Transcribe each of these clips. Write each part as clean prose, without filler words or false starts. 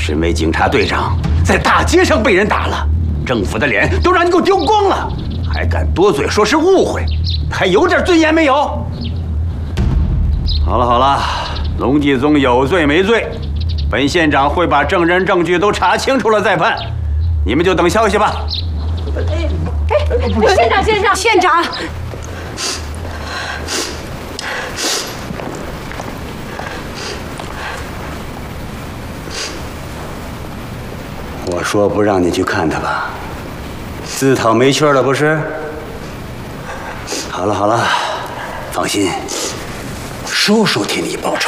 身为警察队长，在大街上被人打了，政府的脸都让你给我丢光了，还敢多嘴说是误会，还有点尊严没有？好了好了，龙继宗有罪没罪，本县长会把证人证据都查清楚了再判，你们就等消息吧。 县长，县长。 我说不让你去看他吧，自讨没趣了不是？好了好了，放心，叔叔替你报仇。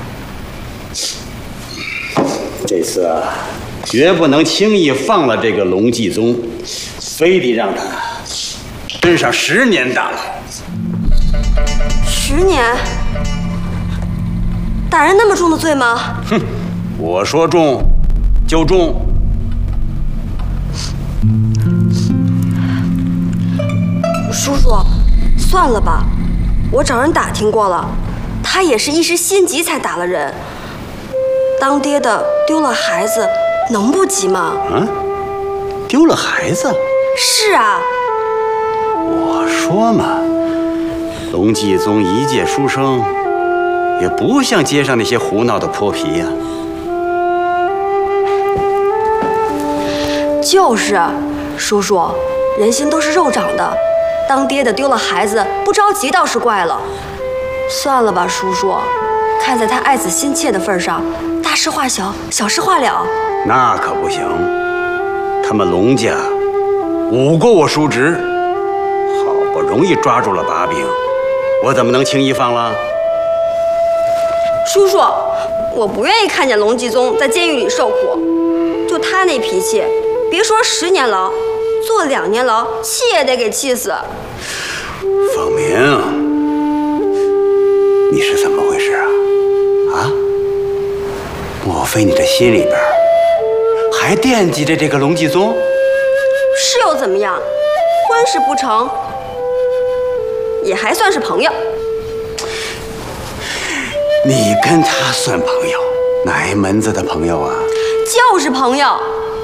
这次啊，绝不能轻易放了这个龙继宗，非得让他蹲上10年大牢。 10年？打人那么重的罪吗？ 哼，我说重就重。 叔叔，算了吧，我找人打听过了，他也是一时心急才打了人。当爹的丢了孩子，能不急吗？ 啊？丢了孩子？ 是啊。 我说嘛，龙继宗一介书生，也不像街上那些胡闹的泼皮呀。 就是，叔叔，人心都是肉长的。当爹的丢了孩子，不着急倒是怪了。算了吧，叔叔，看在他爱子心切的份上，大事化小，小事化了。 那可不行，他们龙家侮过我叔侄，好不容易抓住了把柄，我怎么能轻易放了？ 叔叔，我不愿意看见龙继宗在监狱里受苦。就他那脾气，别说10年牢，坐2年牢，气也得给气死。 方明，你是怎么回事啊？啊？莫非你这心里边还惦记着这个龙继宗？ 是又怎么样？婚事不成，也还算是朋友。 你跟他算朋友？哪门子的朋友啊？ 就是朋友。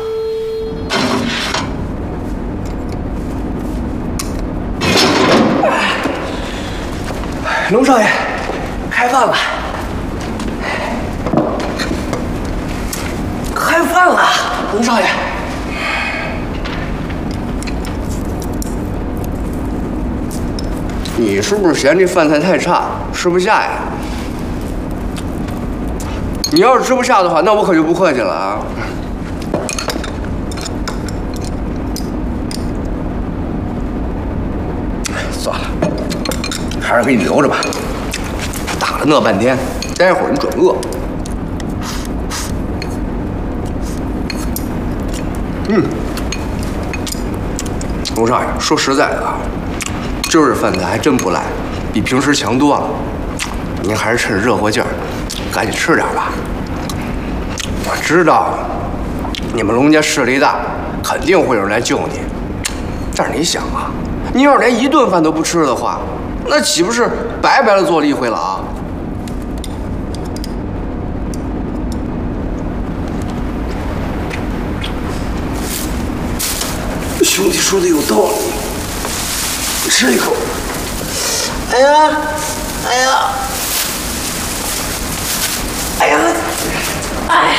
龙少爷，开饭了！开饭了，龙少爷。 你是不是嫌这饭菜太差，吃不下呀？你要是吃不下的话，那我可就不客气了啊！算了，还是给你留着吧。打了那半天，待会儿你准饿。龙少爷，说实在的啊，今儿饭菜还真不赖，比平时强多了。您还是趁着热乎劲儿，赶紧吃点吧。我知道你们龙家势力大，肯定会有人来救你。但是你想啊，你要是连1顿饭都不吃的话，那岂不是白白的做了一回了啊？ 兄弟说的有道理，吃一口。哎呀，哎呀，哎呀，哎呀，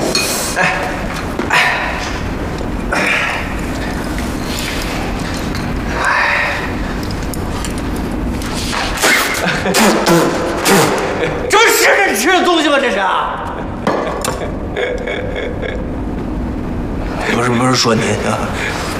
这是人吃的东西吗？这是？ 不是说您啊。